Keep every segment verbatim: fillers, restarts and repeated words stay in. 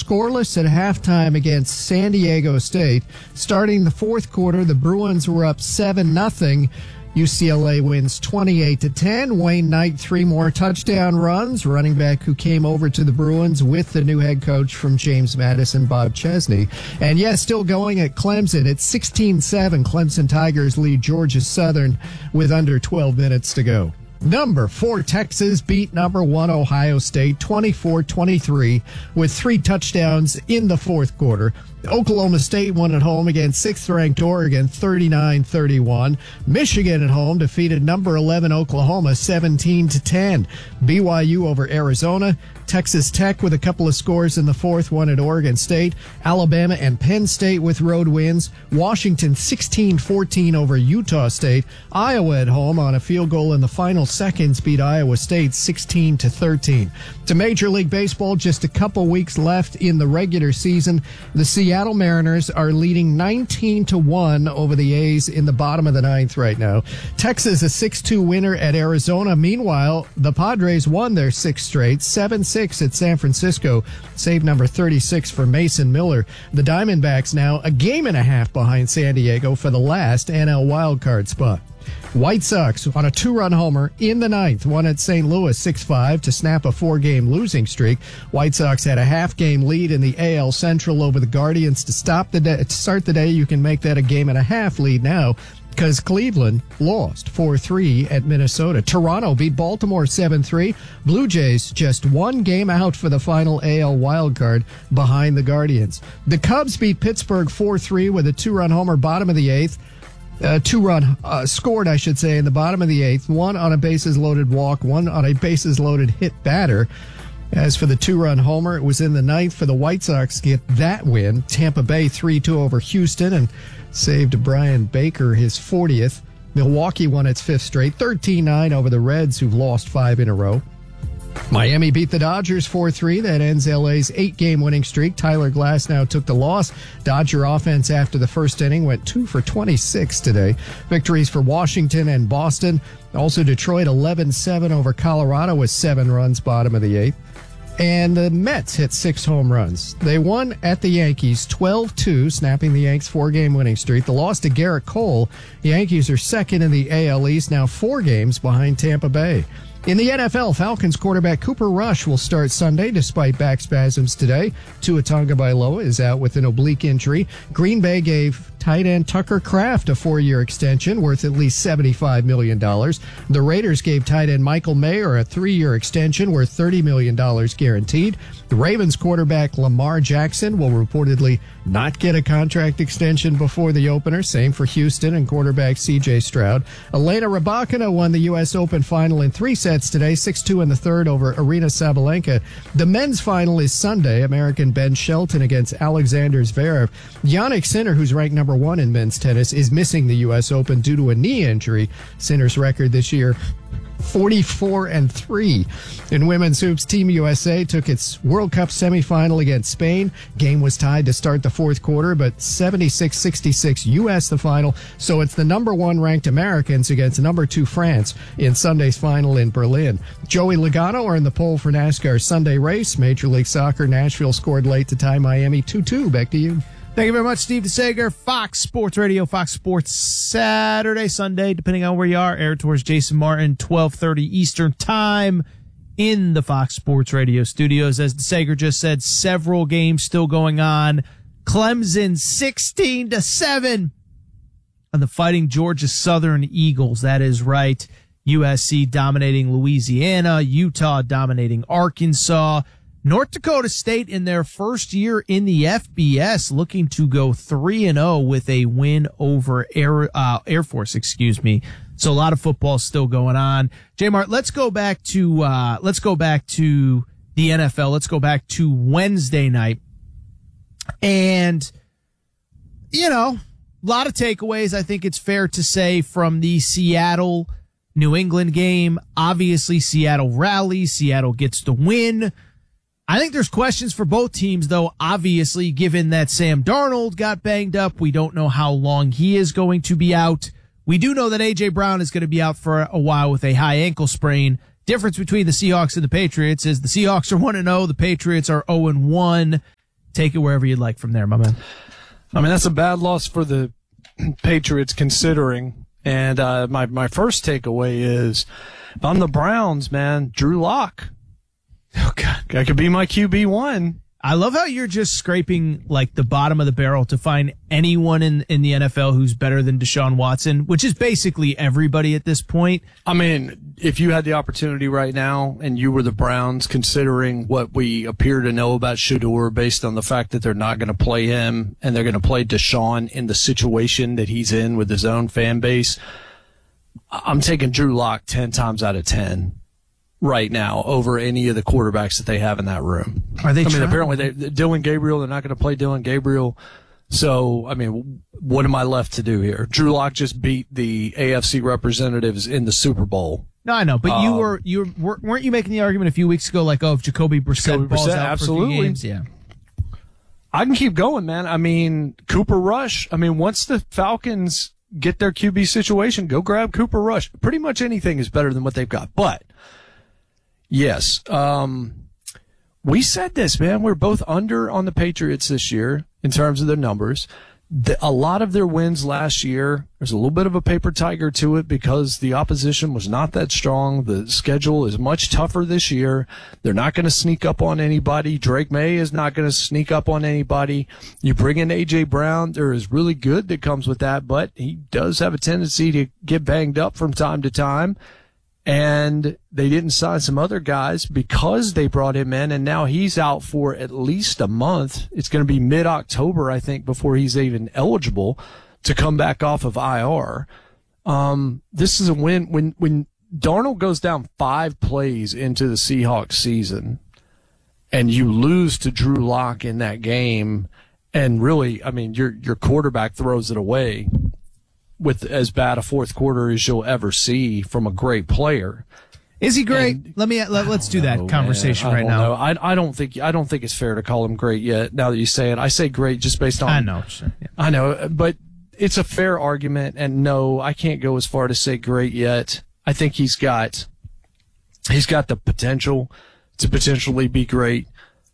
scoreless at halftime against San Diego State. Starting the fourth quarter, the Bruins were up seven nothing. U C L A wins twenty-eight to ten. Wayne Knight, three more touchdown runs. Running back who came over to the Bruins with the new head coach from James Madison, Bob Chesney. And yes, still going at Clemson. It's sixteen seven. Clemson Tigers lead Georgia Southern with under twelve minutes to go. Number four, Texas beat number one, Ohio State, twenty-four twenty-three, with three touchdowns in the fourth quarter. Oklahoma State won at home against sixth-ranked Oregon, thirty-nine thirty-one. Michigan at home defeated number eleven Oklahoma, seventeen to ten. B Y U over Arizona. Texas Tech with a couple of scores in the fourth, won at Oregon State. Alabama and Penn State with road wins. Washington sixteen fourteen over Utah State. Iowa at home on a field goal in the final seconds beat Iowa State sixteen to thirteen. To Major League Baseball, just a couple weeks left in the regular season. The Seattle Mariners are leading nineteen to one over the A's in the bottom of the ninth right now. Texas a six two winner at Arizona. Meanwhile, the Padres won their sixth straight, seven six at San Francisco. Save number thirty-six for Mason Miller. The Diamondbacks now a game and a half behind San Diego for the last N L wildcard spot. White Sox on a two-run homer in the ninth, won at Saint Louis six five to snap a four-game losing streak. White Sox had a half-game lead in the A L Central over the Guardians. To stop the day, to start the day, you can make that a game and a half lead now, because Cleveland lost four three at Minnesota. Toronto beat Baltimore seven three. Blue Jays just one game out for the final A L wildcard behind the Guardians. The Cubs beat Pittsburgh four three with a two-run homer bottom of the eighth. Uh, two-run uh, scored, I should say, in the bottom of the eighth. One on a bases-loaded walk, one on a bases-loaded hit batter. As for the two-run homer, it was in the ninth for the White Sox to get that win. Tampa Bay three two over Houston and saved Brian Baker his fortieth. Milwaukee won its fifth straight, thirteen nine over the Reds, who've lost five in a row. Miami beat the Dodgers four three. That ends L A's eight-game winning streak. Tyler Glasnow took the loss. Dodger offense after the first inning went two for twenty-six today. Victories for Washington and Boston. Also Detroit eleven seven over Colorado with seven runs bottom of the eighth. And the Mets hit six home runs. They won at the Yankees twelve two, snapping the Yanks' four-game winning streak. The loss to Garrett Cole. The Yankees are second in the A L East, now four games behind Tampa Bay. In the N F L, Falcons quarterback Cooper Rush will start Sunday despite back spasms today. Tua Tagovailoa is out with an oblique injury. Green Bay gave tight end Tucker Kraft a four-year extension worth at least seventy-five million dollars. The Raiders gave tight end Michael Mayer a three-year extension worth thirty million dollars guaranteed. The Ravens quarterback Lamar Jackson will reportedly not get a contract extension before the opener. Same for Houston and quarterback C J Stroud. Elena Rybakina won the U S Open final in three sets today, six two in the third over Arina Sabalenka. The men's final is Sunday. American Ben Shelton against Alexander Zverev. Jannik Sinner, who's ranked number one in men's tennis, is missing the U S Open due to a knee injury. Sinner's record this year, forty-four and three. In women's hoops, Team U S A took its World Cup semifinal against Spain. Game was tied to start the fourth quarter, but seventy-six sixty-six U S the final. So it's the number one ranked Americans against number two France in Sunday's final in Berlin. Joey Logano are in the pole for NASCAR's Sunday race. Major League Soccer, Nashville scored late to tie Miami two two. Back to you. Thank you very much, Steve DeSager. Fox Sports Radio, Fox Sports Saturday, Sunday, depending on where you are. Air towards Jason Martin, twelve thirty Eastern Time in the Fox Sports Radio studios. As DeSager just said, several games still going on. Clemson sixteen to seven on the Fighting Georgia Southern Eagles. That is right. U S C dominating Louisiana, Utah dominating Arkansas. North Dakota State in their first year in the F B S looking to go three and oh with a win over Air, uh, Air Force, excuse me. So a lot of football still going on. J Mart, let's go back to, uh, let's go back to the N F L. Let's go back to Wednesday night. And, you know, a lot of takeaways, I think it's fair to say, from the Seattle New England game. Obviously, Seattle rallies. Seattle gets the win. I think there's questions for both teams, though, obviously, given that Sam Darnold got banged up. We don't know how long he is going to be out. We do know that A J. Brown is going to be out for a while with a high ankle sprain. Difference between the Seahawks and the Patriots is the Seahawks are one and oh, the Patriots are oh and one. take it wherever you'd like from there, my man. I mean, that's a bad loss for the Patriots considering. And uh, my, my first takeaway is, if I'm the Browns, man, Drew Lock. Oh, God. That could be my Q B one. I love how you're just scraping like the bottom of the barrel to find anyone in, in the N F L who's better than Deshaun Watson, which is basically everybody at this point. I mean, if you had the opportunity right now and you were the Browns, considering what we appear to know about Shedeur based on the fact that they're not going to play him and they're going to play Deshaun in the situation that he's in with his own fan base, I'm taking Drew Lock ten times out of ten. Right now over any of the quarterbacks that they have in that room. Are they I mean, trying? apparently they, Dylan Gabriel, they're not going to play Dylan Gabriel. So, I mean, what am I left to do here? Drew Lock just beat the A F C representatives in the Super Bowl. No, I know, but um, you were, you were, weren't you making the argument a few weeks ago, like, oh, if Jacoby Brissett Jacoby balls Brissett, out absolutely. for a few games, yeah. I can keep going, man. I mean, Cooper Rush. I mean, once the Falcons get their Q B situation, go grab Cooper Rush. Pretty much anything is better than what they've got. But, yes, um, we said this, man. We're both under on the Patriots this year in terms of their numbers. The, a lot of their wins last year, there's a little bit of a paper tiger to it because the opposition was not that strong. The schedule is much tougher this year. They're not going to sneak up on anybody. Drake May is not going to sneak up on anybody. You bring in A J Brown, there is really good that comes with that, but he does have a tendency to get banged up from time to time. And they didn't sign some other guys because they brought him in, and now he's out for at least a month. It's going to be mid-October, I think, before he's even eligible to come back off of I R. Um, this is a win. When, when Darnold goes down five plays into the Seahawks season and you lose to Drew Lock in that game, and really, I mean, your, your quarterback throws it away with as bad a fourth quarter as you'll ever see from a great player. Is he great? And let me let, let's do that know, conversation man. I right don't now. know. I I don't think I don't think it's fair to call him great yet. Now that you say it, I say great just based on. I know, sure, yeah. I know, but it's a fair argument. And no, I can't go as far to say great yet. I think he's got he's got the potential to potentially be great,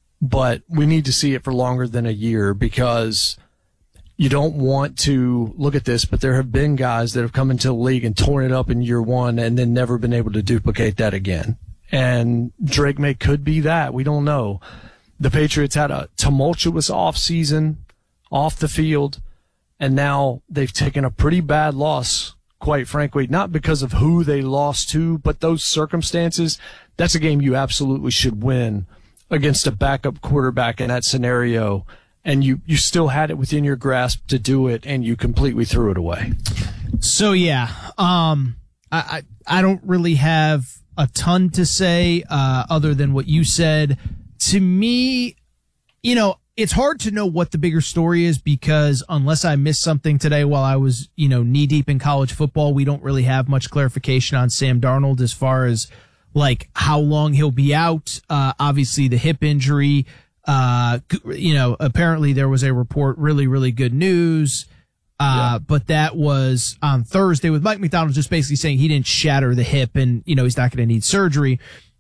but we need to see it for longer than a year because you don't want to look at this, but there have been guys that have come into the league and torn it up in year one and then never been able to duplicate that again. And Drake May could be that. We don't know. The Patriots had a tumultuous offseason off the field, and now they've taken a pretty bad loss, quite frankly, not because of who they lost to, but those circumstances. That's a game you absolutely should win against a backup quarterback in that scenario. And you, you still had it within your grasp to do it, and you completely threw it away. So, yeah, um, I, I, I don't really have a ton to say uh, other than what you said. To me, you know, it's hard to know what the bigger story is because unless I missed something today while I was, you know, knee-deep in college football, we don't really have much clarification on Sam Darnold as far as, like, how long he'll be out. Uh, obviously, the hip injury. Uh, you know, apparently there was a report, really, really good news. Uh, yeah. But that was on Thursday with Mike McDonald just basically saying he didn't shatter the hip and, you know, he's not going to need surgery.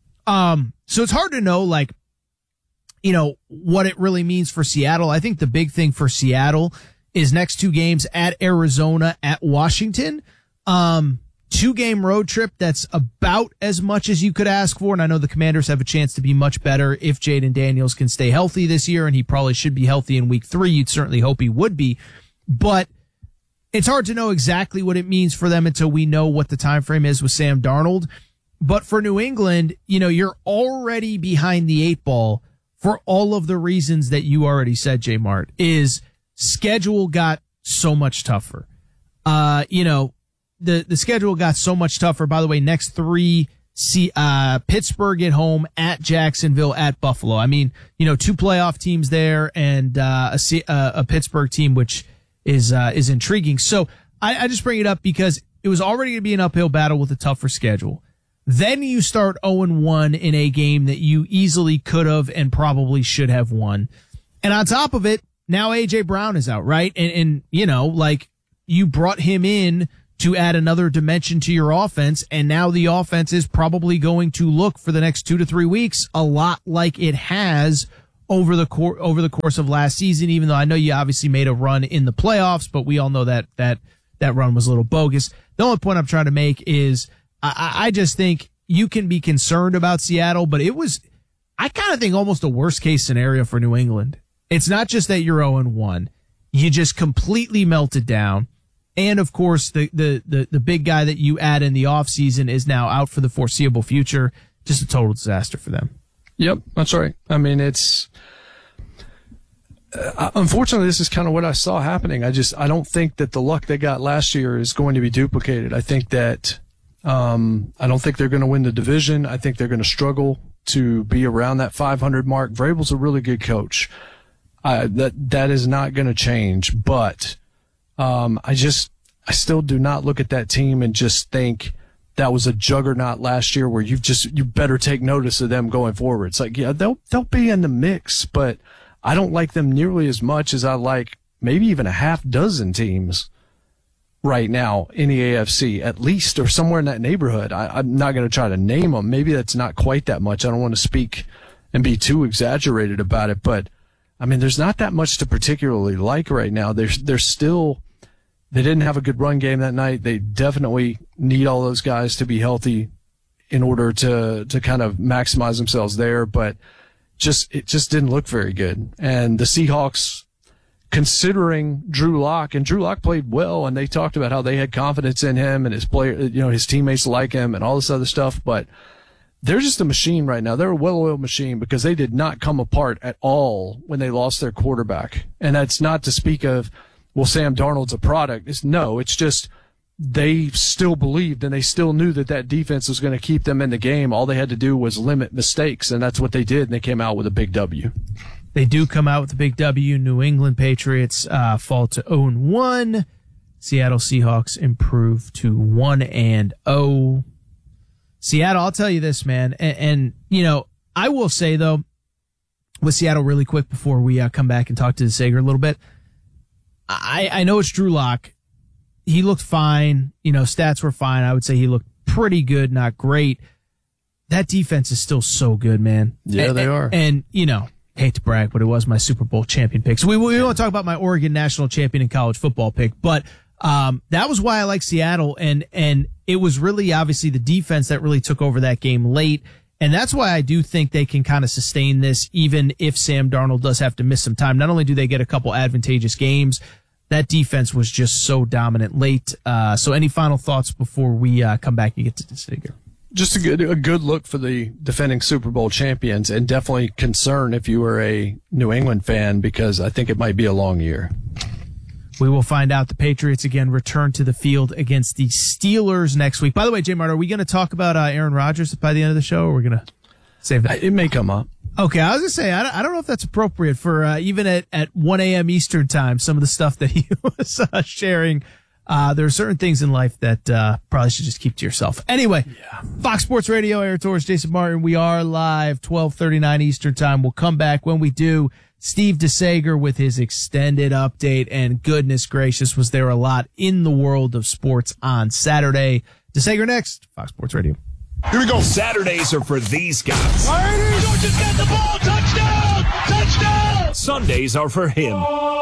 Um, so it's hard to know, like, you know, what it really means for Seattle. I think the big thing for Seattle is next two games at Arizona, at Washington. Um, Two game road trip that's about as much as you could ask for. And I know the Commanders have a chance to be much better if Jaden Daniels can stay healthy this year, and he probably should be healthy in week three. You'd certainly hope he would be. But it's hard to know exactly what it means for them until we know what the time frame is with Sam Darnold. But for New England, you know, you're already behind the eight ball for all of the reasons that you already said, J Mart, is schedule got so much tougher. Uh, you know, The the schedule got so much tougher. By the way, next three, see, uh, Pittsburgh at home, at Jacksonville, at Buffalo. I mean, you know, two playoff teams there and, uh, a, a Pittsburgh team, which is, uh, is intriguing. So I, I just bring it up because it was already going to be an uphill battle with a tougher schedule. Then you start oh and one in a game that you easily could have and probably should have won. And on top of it, now A J Brown is out, right? And, and, you know, like you brought him in to add another dimension to your offense, and now the offense is probably going to look for the next two to three weeks a lot like it has over the cor- over the course of last season, even though I know you obviously made a run in the playoffs, but we all know that that that run was a little bogus. The only point I'm trying to make is I, I just think you can be concerned about Seattle, but it was, I kind of think, almost a worst case scenario for New England. It's not just that you're oh and one. You just completely melted down. And of course, the, the, the, the big guy that you add in the offseason is now out for the foreseeable future. Just a total disaster for them. Yep, that's right. I mean, it's, uh, unfortunately, this is kind of what I saw happening. I just, I don't think that the luck they got last year is going to be duplicated. I think that, um, I don't think they're going to win the division. I think they're going to struggle to be around that five hundred mark. Vrabel's a really good coach. Uh, that, that is not going to change, but, um, I just, I still do not look at that team and just think that was a juggernaut last year where you've just, you better take notice of them going forward. It's like, yeah, they'll, they'll be in the mix, but I don't like them nearly as much as I like maybe even a half dozen teams right now in the A F C, at least, or somewhere in that neighborhood. I, I'm not going to try to name them. Maybe that's not quite that much. I don't want to speak and be too exaggerated about it, but I mean, there's not that much to particularly like right now. There's, there's still, they didn't have a good run game that night. They definitely need all those guys to be healthy in order to, to kind of maximize themselves there, but just, it just didn't look very good. And the Seahawks, considering Drew Lock, and Drew Lock played well, and they talked about how they had confidence in him and his player, you know, his teammates like him and all this other stuff, but they're just a machine right now. They're a well-oiled machine because they did not come apart at all when they lost their quarterback. And that's not to speak of, well, Sam Darnold's a product. It's no, it's just they still believed and they still knew that that defense was going to keep them in the game. All they had to do was limit mistakes, and that's what they did, and they came out with a big W. They do come out with a big W. New England Patriots uh, fall to oh and one. Seattle Seahawks improve to one and oh. Seattle, I'll tell you this, man, and, and you know, I will say, though, with Seattle really quick before we uh, come back and talk to Sager a little bit, I, I know it's Drew Lock. He looked fine. You know, stats were fine. I would say he looked pretty good, not great. That defense is still so good, man. Yeah, and, they are. And, and, you know, hate to brag, but it was my Super Bowl champion pick. So we, we want to talk about my Oregon national champion in college football pick, but um, that was why I like Seattle. And, and it was really obviously the defense that really took over that game late. And that's why I do think they can kind of sustain this, even if Sam Darnold does have to miss some time. Not only do they get a couple advantageous games, that defense was just so dominant late. Uh, so any final thoughts before we uh, come back and get to the figure? Just a good, a good look for the defending Super Bowl champions, and definitely concern if you were a New England fan, because I think it might be a long year. We will find out. The Patriots again return to the field against the Steelers next week. By the way, J Mart, are we going to talk about uh, Aaron Rodgers by the end of the show, or we're going to save that? It may come up. Okay, I was going to say, I don't, I don't know if that's appropriate for uh, even at, at one a.m. Eastern time, some of the stuff that he was uh, sharing. Uh, there are certain things in life that uh, probably should just keep to yourself. Anyway, yeah. Fox Sports Radio, Aaron Torres, Jason Martin. We are live, twelve thirty-nine Eastern time. We'll come back. When we do, Steve DeSager with his extended update. And goodness gracious, was there a lot in the world of sports on Saturday. DeSager next, Fox Sports Radio. Here we go. Saturdays are for these guys. Georgia's got the ball. Touchdown! Touchdown! Sundays are for him.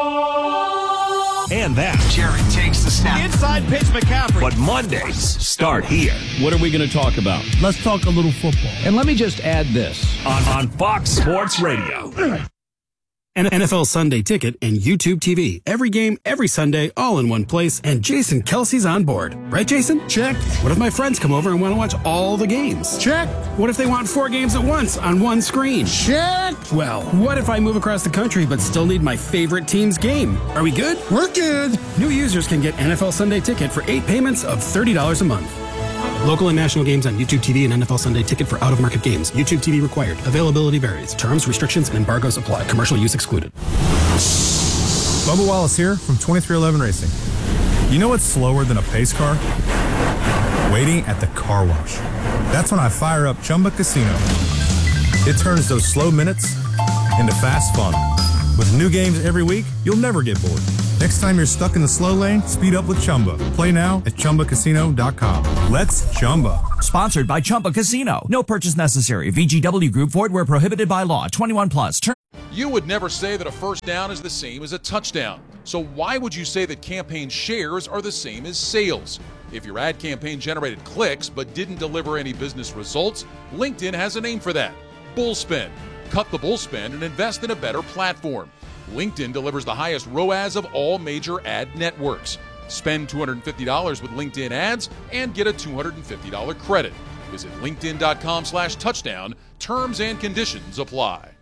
And that. Jerry takes the snap. Inside pitch, McCaffrey. But Mondays start here. What are we going to talk about? Let's talk a little football. And let me just add this. On, on Fox Sports Radio. An N F L Sunday Ticket and YouTube T V. Every game, every Sunday, all in one place, and Jason Kelsey's on board. Right, Jason? Check. What if my friends come over and want to watch all the games? Check. What if they want four games at once on one screen? Check. Well, what if I move across the country but still need my favorite team's game? Are we good? We're good. New users can get N F L Sunday Ticket for eight payments of thirty dollars a month. Local and national games on YouTube T V and N F L Sunday Ticket for out-of-market games. YouTube T V required. Availability varies. Terms, restrictions, and embargoes apply. Commercial use excluded. Bubba Wallace here from twenty-three eleven Racing. You know what's slower than a pace car? Waiting at the car wash. That's when I fire up Chumba Casino. It turns those slow minutes into fast fun. With new games every week, you'll never get bored. Next time you're stuck in the slow lane, speed up with Chumba. Play now at Chumba Casino dot com. Let's Chumba. Sponsored by Chumba Casino. No purchase necessary. V G W Group. Void where prohibited by law. twenty-one plus. Turn- You would never say that a first down is the same as a touchdown. So why would you say that campaign shares are the same as sales? If your ad campaign generated clicks but didn't deliver any business results, LinkedIn has a name for that: bullspend. Cut the bullspend and invest in a better platform. LinkedIn delivers the highest R O A S of all major ad networks. Spend two hundred fifty dollars with LinkedIn ads and get a two hundred fifty dollars credit. Visit linkedin.com slash touchdown. Terms and conditions apply.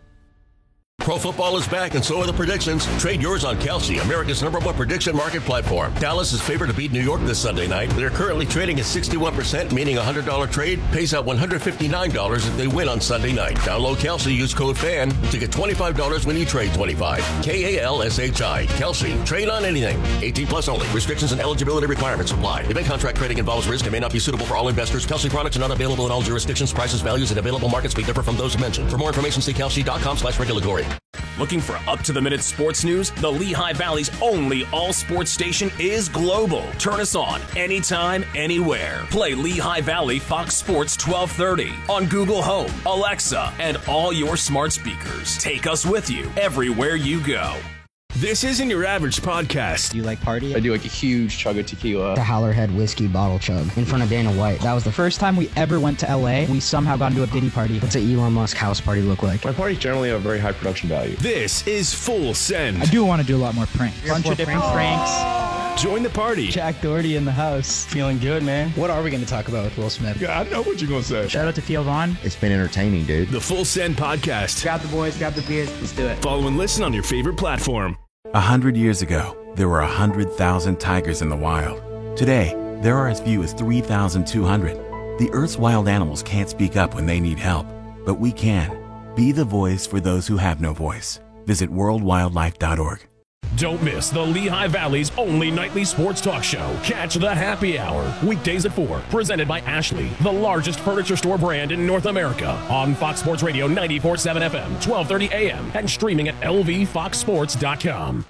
Pro football is back, and so are the predictions. Trade yours on Kalshi, America's number one prediction market platform. Dallas is favored to beat New York this Sunday night. They're currently trading at sixty-one percent, meaning a one hundred dollars trade pays out one hundred fifty-nine dollars if they win on Sunday night. Download Kalshi, use code FAN to get twenty-five dollars when you trade twenty-five. K A L S H I. Kalshi. Trade on anything. eighteen plus only. Restrictions and eligibility requirements apply. Event contract trading involves risk and may not be suitable for all investors. Kalshi products are not available in all jurisdictions. Prices, values, and available markets may differ from those mentioned. For more information, see kalshi.com slash regulatory. Looking for up-to-the-minute sports news? The Lehigh Valley's only all-sports station is global. Turn us on anytime, anywhere. Play Lehigh Valley Fox Sports twelve thirty on Google Home, Alexa, and all your smart speakers. Take us with you everywhere you go. This isn't your average podcast. Do you like party? I do like a huge chug of tequila. The Howlerhead whiskey bottle chug in front of Dana White. That was the first time we ever went to L A. We somehow got into a Diddy party. What's an Elon Musk house party look like? My parties generally have a very high production value. This is Full Send. I do want to do a lot more pranks. Bunch of different pranks. Join the party. Jack Doherty in the house. Feeling good, man. What are we going to talk about with Will Smith? Yeah, I know what you're going to say. Shout out to Theo Vaughn. It's been entertaining, dude. The Full Send podcast. Grab the boys, grab the beers. Let's do it. Follow and listen on your favorite platform. A hundred years ago, there were a hundred thousand tigers in the wild. Today, there are as few as three thousand two hundred. The Earth's wild animals can't speak up when they need help, but we can. Be the voice for those who have no voice. Visit world wildlife dot org. Don't miss the Lehigh Valley's only nightly sports talk show, Catch the Happy Hour, weekdays at four, presented by Ashley, the largest furniture store brand in North America, on Fox Sports Radio ninety-four point seven F M, twelve thirty A M, and streaming at L V fox sports dot com.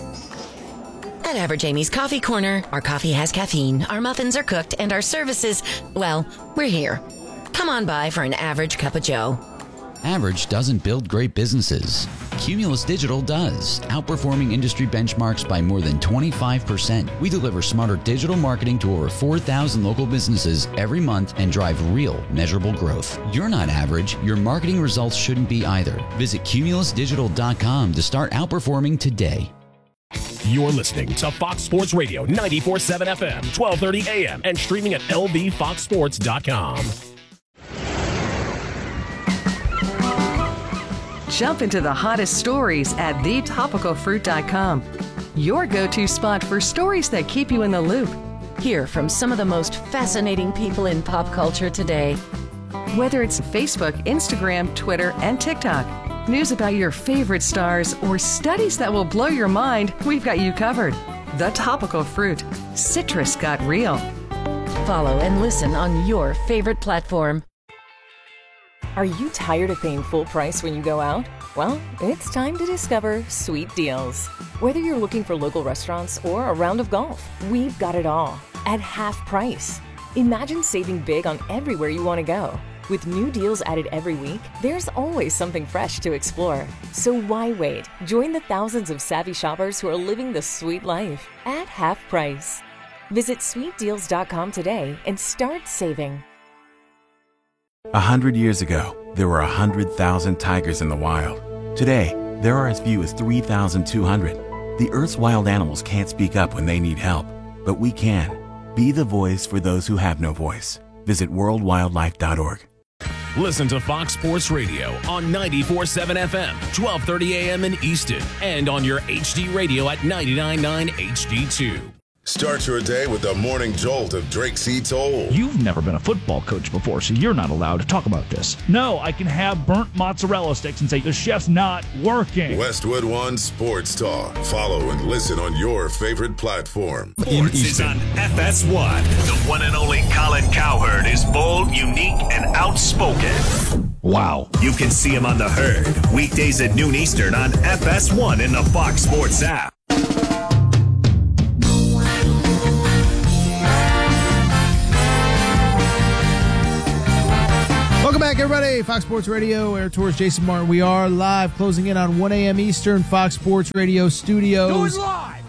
At Average Amy's Coffee Corner, our coffee has caffeine, our muffins are cooked, and our services, well, we're here. Come on by for an average cup of joe. Average doesn't build great businesses. Cumulus Digital does, outperforming industry benchmarks by more than twenty-five percent. We deliver smarter digital marketing to over four thousand local businesses every month and drive real, measurable growth. You're not average. Your marketing results shouldn't be either. Visit cumulus digital dot com to start outperforming today. You're listening to Fox Sports Radio ninety-four point seven F M, twelve thirty A M, and streaming at L V fox sports dot com. Jump into the hottest stories at the topical fruit dot com. Your go-to spot for stories that keep you in the loop. Hear from some of the most fascinating people in pop culture today. Whether it's Facebook, Instagram, Twitter, and TikTok, news about your favorite stars, or studies that will blow your mind, we've got you covered. The Topical Fruit. Citrus got real. Follow and listen on your favorite platform. Are you tired of paying full price when you go out? Well, it's time to discover Sweet Deals. Whether you're looking for local restaurants or a round of golf, we've got it all at half price. Imagine saving big on everywhere you want to go. With new deals added every week, there's always something fresh to explore. So why wait? Join the thousands of savvy shoppers who are living the sweet life at half price. Visit sweet deals dot com today and start saving. A hundred years ago, there were a hundred thousand tigers in the wild. Today, there are as few as three thousand two hundred. The Earth's wild animals can't speak up when they need help, but we can. Be the voice for those who have no voice. Visit world wildlife dot org. Listen to Fox Sports Radio on ninety-four point seven F M, twelve thirty A M in Easton, and on your H D radio at ninety-nine point nine H D two. Start your day with the morning jolt of Drake C. Toll. You've never been a football coach before, so you're not allowed to talk about this. No, I can have burnt mozzarella sticks and say the chef's not working. Westwood One Sports Talk. Follow and listen on your favorite platform. Sports is on F S one. The one and only Colin Cowherd is bold, unique, and outspoken. Wow. You can see him on The Herd, weekdays at noon Eastern on F S one in the Fox Sports app. Welcome back, everybody. Fox Sports Radio, Air Tours, Jason Martin. We are live, closing in on one a.m. Eastern, Fox Sports Radio studios. Do it live.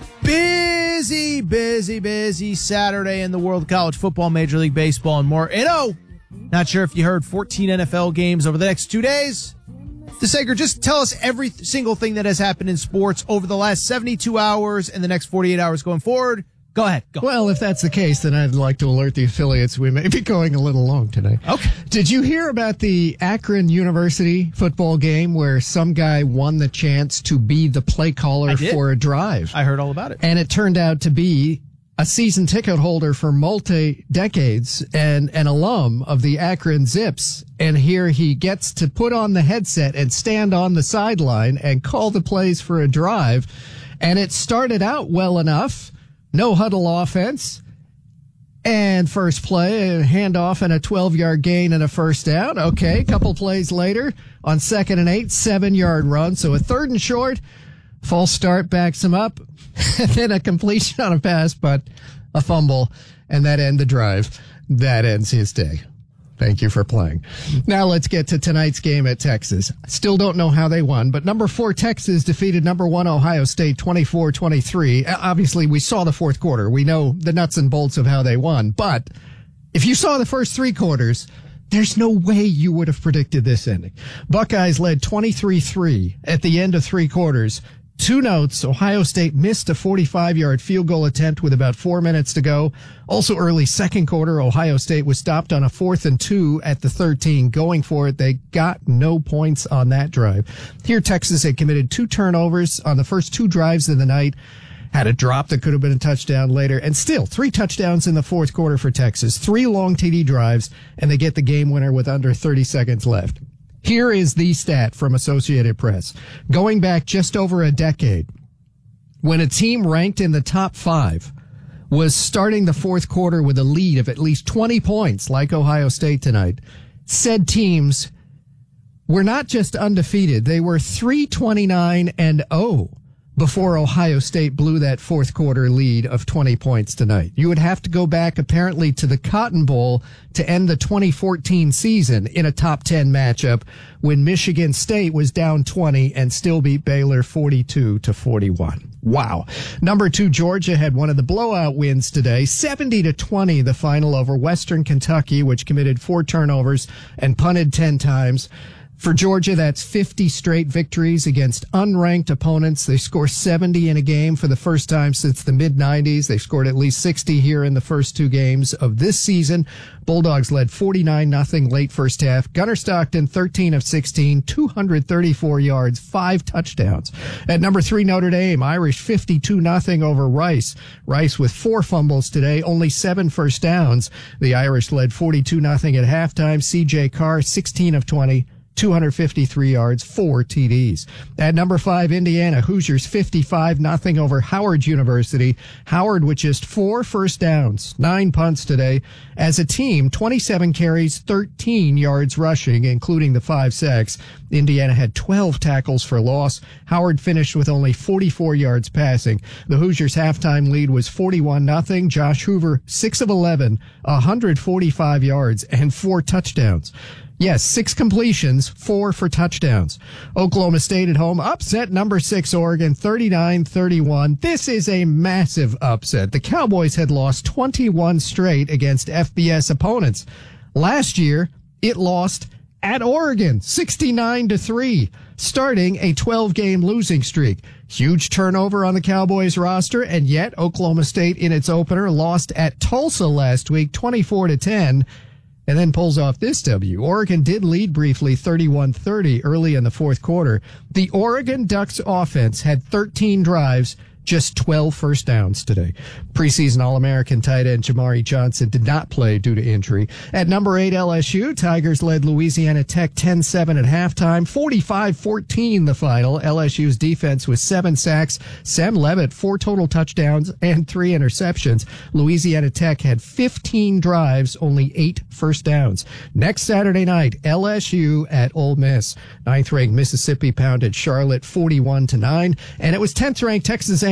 Busy, busy, busy Saturday in the world of college football, Major League Baseball, and more. And oh, not sure if you heard fourteen N F L games over the next two days. DeSager, just tell us every single thing that has happened in sports over the last seventy-two hours and the next forty-eight hours going forward. Go ahead. Go. Well, if that's the case, then I'd like to alert the affiliates we may be going a little long today. Okay. Did you hear about the Akron University football game where some guy won the chance to be the play caller for a drive? I heard all about it. And it turned out to be a season ticket holder for multi-decades and an alum of the Akron Zips. And here he gets to put on the headset and stand on the sideline and call the plays for a drive. And it started out well enough. No huddle offense. And first play, a handoff and a twelve-yard gain and a first down. Okay, a couple plays later on second and eight, seven-yard run. So a third and short, false start backs him up. And then a completion on a pass, but a fumble. And that ends the drive. That ends his day. Thank you for playing. Now let's get to tonight's game at Texas. Still don't know how they won, but number four Texas defeated number one Ohio State twenty-four twenty-three. Obviously, we saw the fourth quarter. We know the nuts and bolts of how they won. But if you saw the first three quarters, there's no way you would have predicted this ending. Buckeyes led twenty-three three at the end of three quarters. Two notes, Ohio State missed a forty-five-yard field goal attempt with about four minutes to go. Also early second quarter, Ohio State was stopped on a fourth and two at the thirteen. Going for it, they got no points on that drive. Here, Texas had committed two turnovers on the first two drives of the night, had a drop that could have been a touchdown later, and still three touchdowns in the fourth quarter for Texas, three long T D drives, and they get the game winner with under thirty seconds left. Here is the stat from Associated Press. Going back just over a decade, when a team ranked in the top five was starting the fourth quarter with a lead of at least twenty points, like Ohio State tonight, said teams were not just undefeated, they were three twenty-nine and oh before Ohio State blew that fourth quarter lead of twenty points tonight. You would have to go back apparently to the Cotton Bowl to end the twenty fourteen season in a top ten matchup when Michigan State was down twenty and still beat Baylor forty-two to forty-one. Wow. Number two, Georgia had one of the blowout wins today, seventy to twenty, the final over Western Kentucky, which committed four turnovers and punted ten times. For Georgia, that's fifty straight victories against unranked opponents. They score seventy in a game for the first time since the mid nineties. They've scored at least sixty here in the first two games of this season. Bulldogs led forty-nine nothing late first half. Gunnar Stockton, thirteen of sixteen, two hundred thirty-four yards, five touchdowns. At number three, Notre Dame, Irish fifty-two nothing over Rice. Rice with four fumbles today, only seven first downs. The Irish led forty-two nothing at halftime. C J Carr, sixteen of twenty. two hundred fifty-three yards, four T Ds. At number five, Indiana, Hoosiers fifty-five nothing over Howard University. Howard with just four first downs, nine punts today. As a team, twenty-seven carries, thirteen yards rushing, including the five sacks. Indiana had twelve tackles for loss. Howard finished with only forty-four yards passing. The Hoosiers' halftime lead was forty-one nothing. Josh Hoover, six of eleven, one hundred forty-five yards, and four touchdowns. Yes, six completions, four for touchdowns. Oklahoma State at home upset number six Oregon thirty-nine thirty-one. This is a massive upset. The Cowboys had lost twenty-one straight against F B S opponents. Last year, it lost at Oregon sixty-nine to three, starting a twelve-game losing streak. Huge turnover on the Cowboys roster, and yet Oklahoma State in its opener lost at Tulsa last week twenty-four to ten. And then pulls off this W. Oregon did lead briefly thirty-one thirty early in the fourth quarter. The Oregon Ducks offense had thirteen drives, just twelve first downs today. Preseason All-American tight end Jamari Johnson did not play due to injury. At number eight, L S U, Tigers led Louisiana Tech ten seven at halftime, forty-five fourteen the final. L S U's defense with seven sacks. Sam Levitt, four total touchdowns and three interceptions. Louisiana Tech had fifteen drives, only eight first downs. Next Saturday night, L S U at Ole Miss. Ninth-ranked Mississippi pounded Charlotte forty-one to nine, and it was tenth-ranked Texas A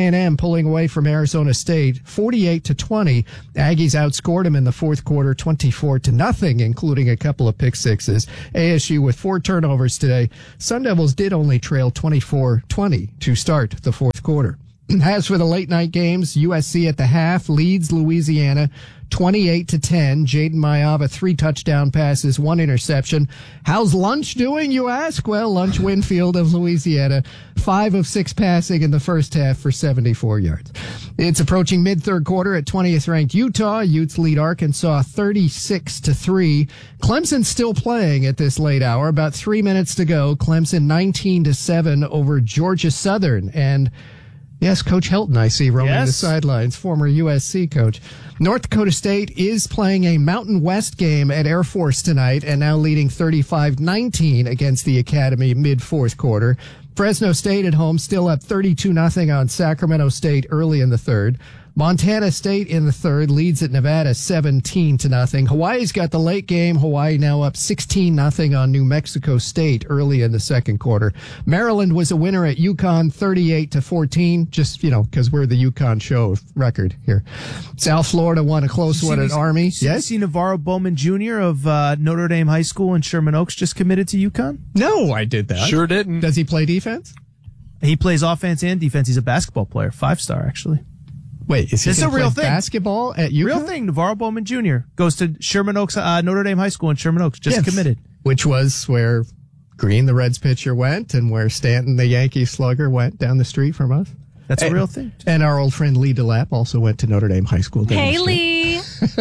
Yes. You see Navarro Bowman Junior of uh, Notre Dame High School in Sherman Oaks just committed to UConn? No, I did that. Sure didn't. Does he play defense? He plays offense and defense. He's a basketball player, five-star actually. Wait, is he this a real play thing? Basketball at UConn? Real thing. Navarro Bowman Junior goes to Sherman Oaks, uh, Notre Dame High School in Sherman Oaks. Just yes. committed. Which was where Green, the Reds pitcher, went, and where Stanton, the Yankees slugger, went down the street from us. That's and, a real thing. And our old friend Lee DeLapp also went to Notre Dame High School. Hey, Lee.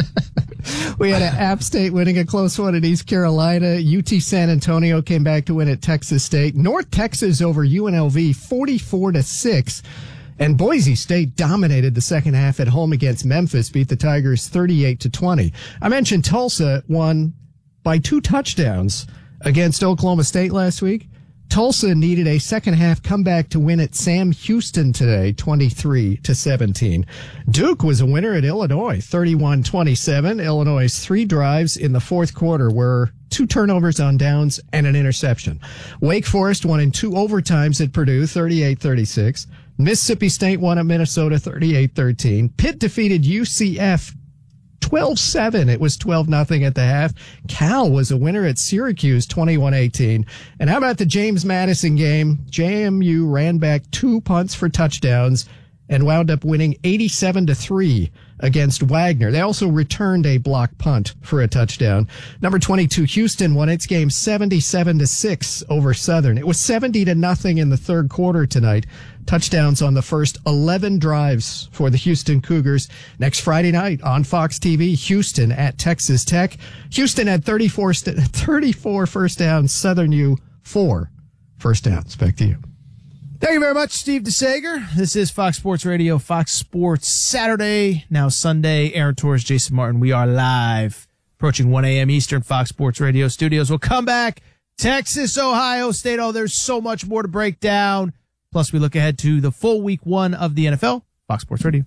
We had an App State winning a close one at East Carolina. U T San Antonio came back to win at Texas State. North Texas over U N L V, forty-four to six. And Boise State dominated the second half at home against Memphis, beat the Tigers thirty-eight to twenty. I mentioned Tulsa won by two touchdowns against Oklahoma State last week. Tulsa needed a second half comeback to win at Sam Houston today, twenty-three to seventeen. Duke was a winner at Illinois, thirty-one twenty-seven. Illinois' three drives in the fourth quarter were two turnovers on downs and an interception. Wake Forest won in two overtimes at Purdue, thirty-eight thirty-six. Mississippi State won at Minnesota, thirty-eight thirteen. Pitt defeated U C F twelve seven. It was twelve nothing at the half. Cal was a winner at Syracuse, twenty-one eighteen. And how about the James Madison game? J M U ran back two punts for touchdowns and wound up winning eighty-seven to three against Wagner. They also returned a block punt for a touchdown. Number twenty-two, Houston won its game seventy-seven to six over Southern. It was seventy to nothing in the third quarter tonight. Touchdowns on the first eleven drives for the Houston Cougars. Next Friday night on Fox T V, Houston at Texas Tech. Houston had thirty-four, thirty-four first downs. Southern U, four first downs. Back to you. Thank you very much, Steve DeSager. This is Fox Sports Radio, Fox Sports Saturday, now Sunday. Aaron Torres, Jason Martin. We are live, approaching one a.m. Eastern, Fox Sports Radio studios. We'll come back. Texas, Ohio State. Oh, there's so much more to break down. Plus, we look ahead to the full week one of the N F L. Fox Sports Radio.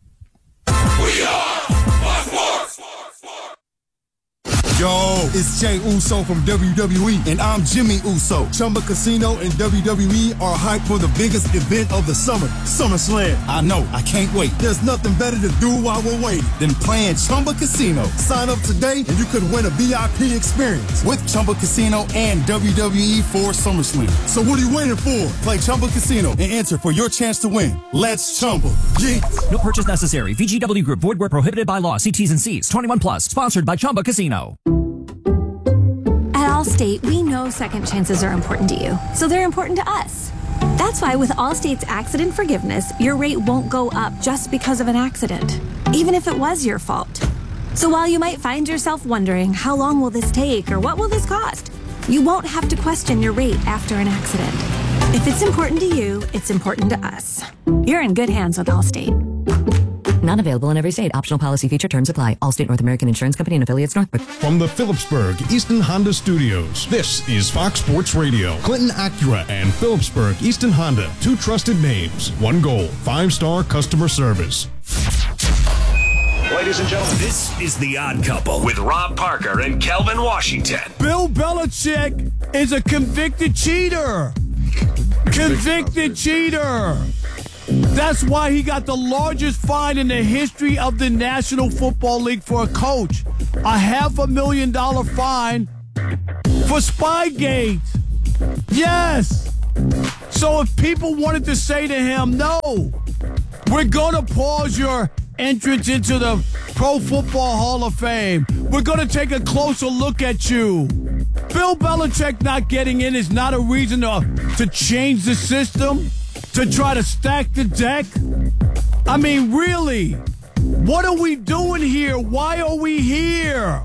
We are Fox Sports. Yo, it's Jay Uso from W W E, and I'm Jimmy Uso. Chumba Casino and W W E are hyped for the biggest event of the summer, SummerSlam. I know, I can't wait. There's nothing better to do while we're waiting than playing Chumba Casino. Sign up today, and you could win a V I P experience with Chumba Casino and W W E for SummerSlam. So what are you waiting for? Play Chumba Casino and enter for your chance to win. Let's Chumba. Yeah. No purchase necessary. V G W Group. Void where prohibited by law. See T's and C's. twenty-one plus. Sponsored by Chumba Casino. At Allstate, we know second chances are important to you, so they're important to us. That's why with Allstate's accident forgiveness, your rate won't go up just because of an accident, even if it was your fault. So while you might find yourself wondering, how long will this take or what will this cost? You won't have to question your rate after an accident. If it's important to you, it's important to us. You're in good hands with Allstate. Not available in every state. Optional policy feature terms apply. Allstate North American Insurance Company and affiliates, Northbrook. From the Phillipsburg Easton Honda Studios, this is Fox Sports Radio. Clinton Acura and Phillipsburg Easton Honda. Two trusted names. One goal. Five-star customer service. Ladies and gentlemen, this is The Odd Couple with Rob Parker and Kelvin Washington. Bill Belichick is a convicted cheater. Convicted cheater. That's why he got the largest fine in the history of the National Football League for a coach. A half a million dollar fine for Spygate. Yes. So if people wanted to say to him, no, we're going to pause your entrance into the Pro Football Hall of Fame. We're going to take a closer look at you. Bill Belichick not getting in is not a reason to, to change the system, to try to stack the deck. I mean, really, what are we doing here? Why are we here?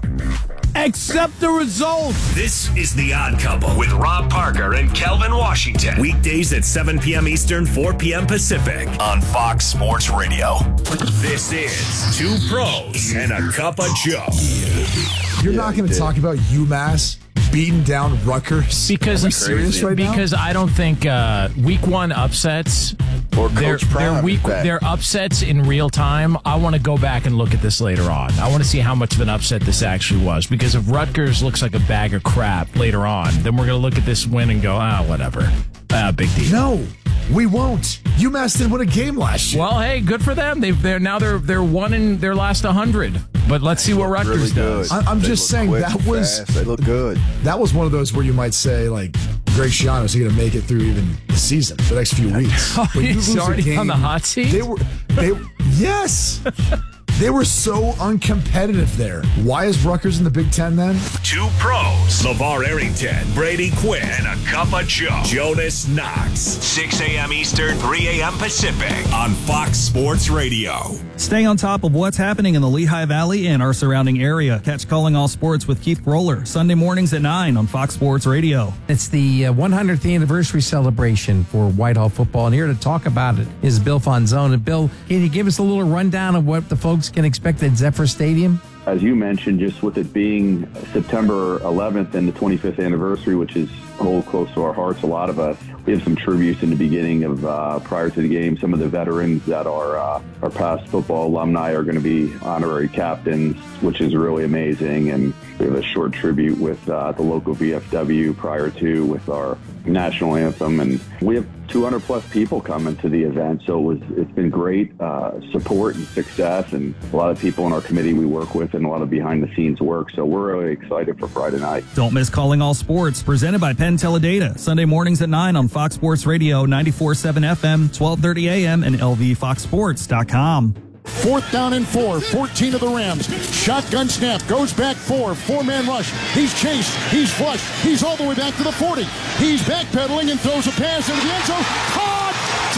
Accept the results. This is The Odd Couple with Rob Parker and Kelvin Washington. Weekdays at seven p.m. Eastern, four p.m. Pacific on Fox Sports Radio. This is Two Pros and a Cup of Joe. You're yeah, not going to talk about UMass beating down Rutgers? Because Are we serious right now? Because I don't think uh, week one upsets or they're, they're week they're upsets in real time. I want to go back and look at this later on. I want to see how much of an upset this actually was. Because if Rutgers looks like a bag of crap later on, then we're going to look at this win and go, ah, whatever. Ah, big deal. No, we won't. UMass didn't win a game last year. Well, hey, good for them. They've they're now they're they're one in their last one hundred. But let's see what Rutgers really does. I, I'm they just saying that was fast. They look good. That was one of those where you might say like Greg Schiano is going to make it through even the season, the next few weeks. Oh, he's already game, on the hot seat. They were they yes. They were so uncompetitive there. Why is Rutgers in the Big Ten then? Two pros. LeVar Arrington, Brady Quinn, and a cup of Joe. Jonas Knox. six a.m. Eastern, three a.m. Pacific on Fox Sports Radio. Stay on top of what's happening in the Lehigh Valley and our surrounding area. Catch Calling All Sports with Keith Roller, Sunday mornings at nine on Fox Sports Radio. It's the uh, one hundredth anniversary celebration for Whitehall football, and here to talk about it is Bill Fonzone. And Bill, can you give us a little rundown of what the folks can expect at Zephyr Stadium? As you mentioned, just with it being September eleventh and the twenty-fifth anniversary, which is whole close to our hearts, a lot of us, we have some tributes in the beginning of uh, prior to the game. Some of the veterans that are uh, our past football alumni are going to be honorary captains, which is really amazing. And we have a short tribute with uh, the local V F W prior to with our national anthem, and we have two hundred plus people coming to the event. So it was, it's been great uh, support and success, and a lot of people in our committee we work with, and a lot of behind the scenes work. So we're really excited for Friday night. Don't miss Calling All Sports, presented by Penn Teledata, Sunday mornings at nine on Fox Sports Radio, ninety-four point seven F M, twelve thirty A M, and L V fox sports dot com. Fourth down and four, fourteen of the Rams. Shotgun snap, goes back four, four-man rush. He's chased, he's flushed, he's all the way back to the forty. He's backpedaling and throws a pass into the end zone. Caught!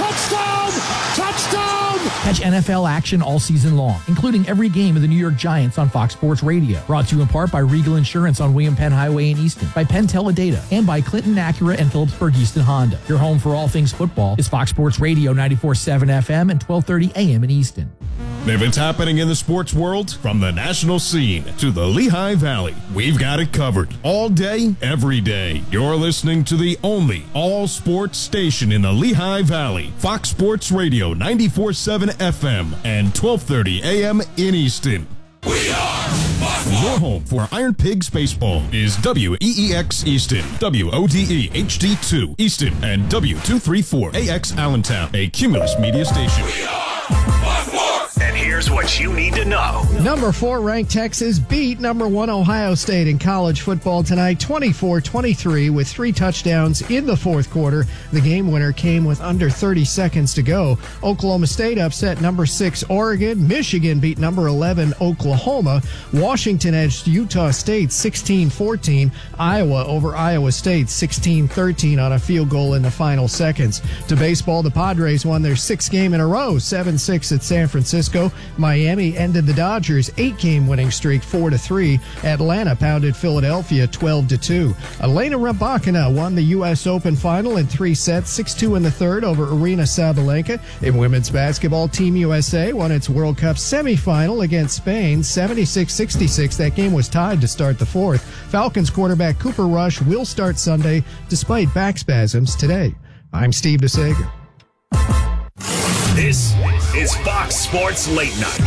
Touchdown! Touchdown! Catch N F L action all season long, including every game of the New York Giants on Fox Sports Radio. Brought to you in part by Regal Insurance on William Penn Highway in Easton, by Penn Teledata, and by Clinton Acura and Phillipsburg Easton Honda. Your home for all things football is Fox Sports Radio, ninety-four point seven F M and twelve thirty A M in Easton. If it's happening in the sports world, from the national scene to the Lehigh Valley, we've got it covered. All day, every day. You're listening to the only all-sports station in the Lehigh Valley. Fox Sports Radio, ninety-four point seven F M and twelve thirty A M in Easton. We are Your home for Iron Pigs Baseball is W E E X Easton, W O D E H D two Easton, and W two thirty-four A X Allentown, a Cumulus media station. We are And here's what you need to know. Number four ranked Texas beat number one Ohio State in college football tonight, twenty-four twenty-three, with three touchdowns in the fourth quarter. The game winner came with under thirty seconds to go. Oklahoma State upset number six Oregon. Michigan beat number eleven Oklahoma. Washington edged Utah State sixteen fourteen. Iowa over Iowa State sixteen thirteen on a field goal in the final seconds. To baseball, the Padres won their sixth game in a row, seven six at San Francisco. Miami ended the Dodgers' eight-game winning streak four to three. Atlanta pounded Philadelphia twelve to two. Elena Rybakina won the U S Open final in three sets, six two in the third over Arina Sabalenka. In women's basketball, Team U S A won its World Cup semifinal against Spain, seventy-six sixty-six. That game was tied to start the fourth. Falcons quarterback Cooper Rush will start Sunday despite back spasms today. I'm Steve DeSager. This is Fox Sports Late Night.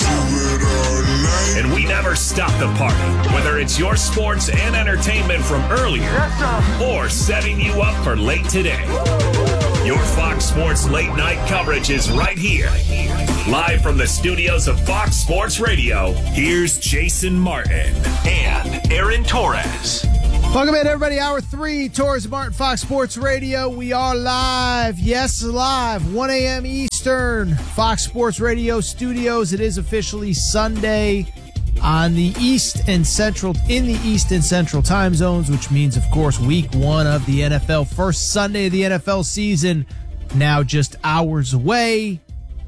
And we never stop the party, whether it's your sports and entertainment from earlier or setting you up for late today. Your Fox Sports late night coverage is right here. Live from the studios of Fox Sports Radio, here's Jason Martin and Aaron Torres. Welcome in, everybody. Hour three, Torres Martin, Fox Sports Radio. We are live. Yes, live. one a.m. Eastern, Fox Sports Radio studios. It is officially Sunday on the East and Central, in the East and Central time zones, which means, of course, week one of the N F L. First Sunday of the N F L season, now just hours away.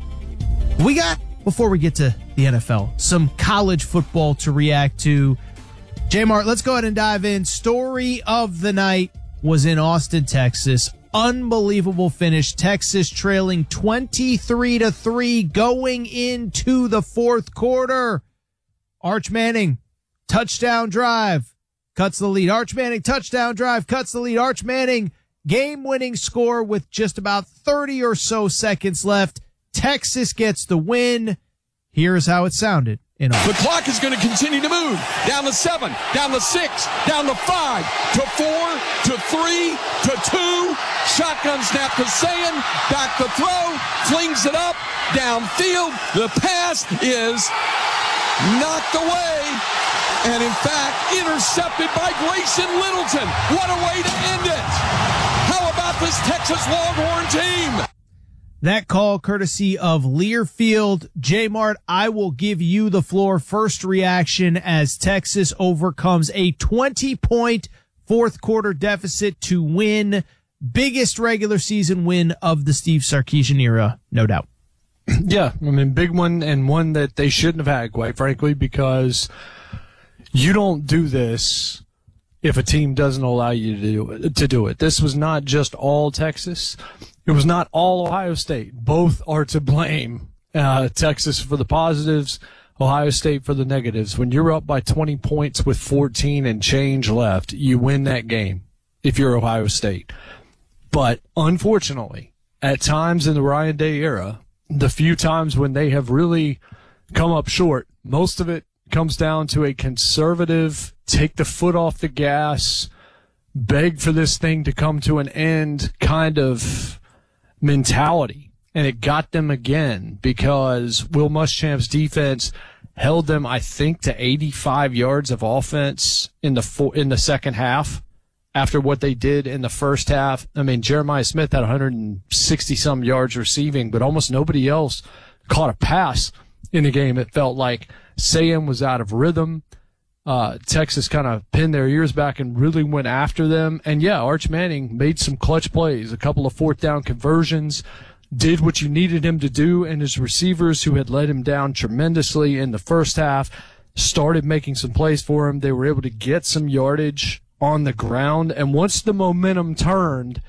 We got, before we get to the N F L, some college football to react to. J-Mart, let's go ahead and dive in. Story of the night was in Austin, Texas. Unbelievable finish. Texas trailing twenty-three to three going into the fourth quarter. Arch Manning, touchdown drive, cuts the lead. Arch Manning, touchdown drive, cuts the lead. Arch Manning, game-winning score with just about thirty or so seconds left. Texas gets the win. Here's how it sounded. In the clock is going to continue to move. Down to seven, down to six, down to five, to four, to three, to two. Shotgun snap to Sayin. Back to throw. Flings it up. Downfield. The pass is knocked away. And in fact, intercepted by Grayson Littleton. What a way to end it. How about this Texas Longhorn team? That call courtesy of Learfield. J-Mart, I will give you the floor. First reaction as Texas overcomes a twenty-point fourth quarter deficit to win. Biggest regular season win of the Steve Sarkisian era, no doubt. Yeah, I mean, big one, and one that they shouldn't have had, quite frankly, because you don't do this if a team doesn't allow you to do it. To do it. This was not just all Texas. It was not all Ohio State. Both are to blame. Uh, Texas for the positives, Ohio State for the negatives. When you're up by twenty points with fourteen and change left, you win that game if you're Ohio State. But unfortunately, at times in the Ryan Day era, the few times when they have really come up short, most of it comes down to a conservative, take the foot off the gas, beg for this thing to come to an end kind of mentality. And it got them again because Will Muschamp's defense held them, I think, to eighty-five yards of offense in the fo- in the second half after what they did in the first half. I mean, Jeremiah Smith had one hundred sixty some yards receiving, but almost nobody else caught a pass in the game. It felt like Sayin was out of rhythm. Uh, Texas kind of pinned their ears back and really went after them. And yeah, Arch Manning made some clutch plays, a couple of fourth down conversions, did what you needed him to do, and his receivers, who had let him down tremendously in the first half, started making some plays for him. They were able to get some yardage on the ground. And once the momentum turned,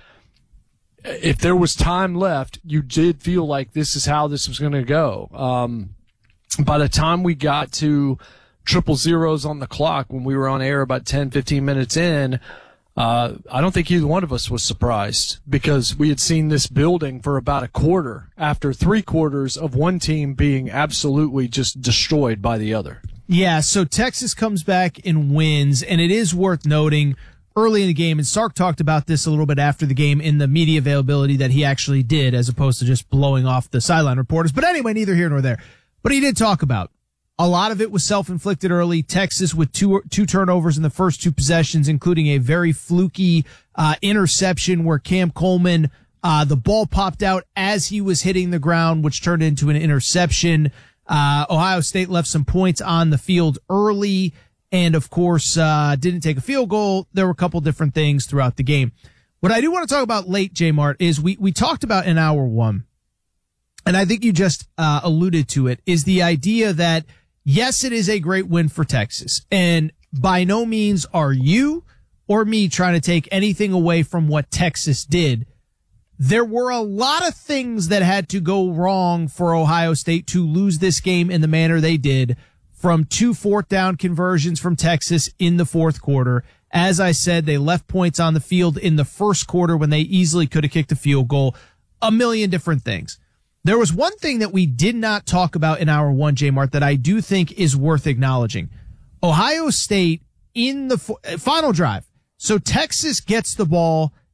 if there was time left, you did feel like this is how this was going to go. Um, by the time we got to triple zeros on the clock when we were on air about ten, fifteen minutes in, uh, I don't think either one of us was surprised because we had seen this building for about a quarter after three quarters of one team being absolutely just destroyed by the other. Yeah, so Texas comes back and wins, and it is worth noting early in the game, and Sark talked about this a little bit after the game in the media availability that he actually did as opposed to just blowing off the sideline reporters. But anyway, neither here nor there. But he did talk about a lot of it was self-inflicted early. Texas with two two turnovers in the first two possessions, including a very fluky uh, interception where Cam Coleman, uh, the ball popped out as he was hitting the ground, which turned into an interception. Uh, Ohio State left some points on the field early and, of course, uh, didn't take a field goal. There were a couple different things throughout the game. What I do want to talk about late, J-Mart, is we, we talked about in hour one, and I think you just uh, alluded to it, is the idea that yes, it is a great win for Texas, and by no means are you or me trying to take anything away from what Texas did. There were a lot of things that had to go wrong for Ohio State to lose this game in the manner they did, from two fourth down conversions from Texas in the fourth quarter. As I said, they left points on the field in the first quarter when they easily could have kicked a field goal. A million different things. There was one thing that we did not talk about in hour one, J-Mart, that I do think is worth acknowledging. Ohio State in the f- final drive. So Texas gets the ball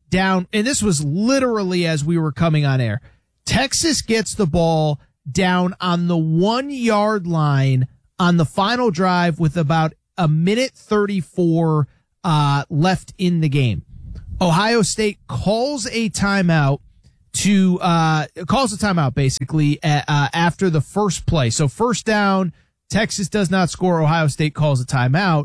down, and this was literally as we were coming on air. Texas gets the ball down on the one yard line on the final drive with about a minute thirty-four uh, left in the game. Ohio State calls a timeout to, uh, calls a timeout basically uh, after the first play. So first down, Texas does not score. Ohio State calls a timeout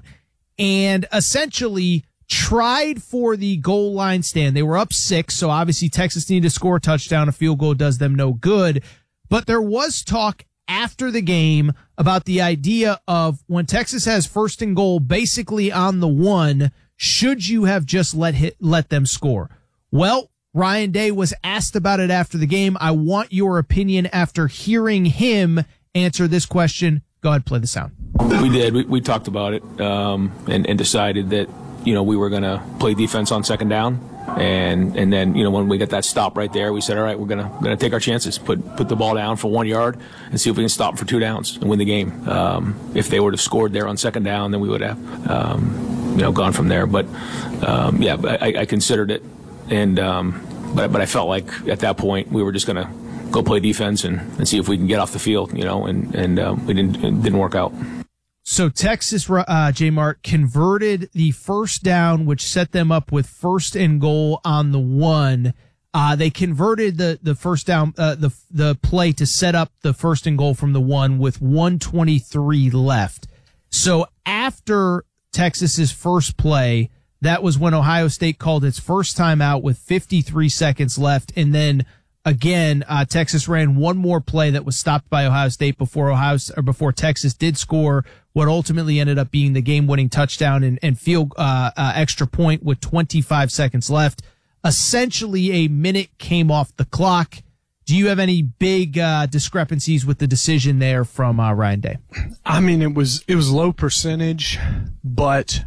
and essentially tried for the goal line stand. They were up six. So obviously Texas needed to score a touchdown. A field goal does them no good, but there was talk after the game about the idea of when Texas has first and goal basically on the one, should you have just let hit, let them score? Well, Ryan Day was asked about it after the game. I want your opinion after hearing him answer this question. Go ahead, play the sound. We did. We, we talked about it um, and, and decided that, you know, we were going to play defense on second down. And and then, you know, when we got that stop right there, we said, all right, we're going to going to take our chances, put put the ball down for one yard and see if we can stop for two downs and win the game. Um, if they would have scored there on second down, then we would have, um, you know, gone from there. But, um, yeah, I, I considered it. And um, but, but I felt like at that point we were just going to go play defense and, and see if we can get off the field, you know, and, and um, we didn't, it didn't work out. So Texas, uh, J-Mart, converted the first down, which set them up with first and goal on the one. Uh, they converted the, the first down, uh, the, the play to set up the first and goal from the one with one twenty-three left. So after Texas's first play, that was when Ohio State called its first timeout with fifty-three seconds left. And then again, uh, Texas ran one more play that was stopped by Ohio State before Ohio or before Texas did score what ultimately ended up being the game-winning touchdown and, and field uh, uh, extra point with twenty-five seconds left. Essentially, a minute came off the clock. Do you have any big uh, discrepancies with the decision there from uh, Ryan Day? I mean, it was it was low percentage, but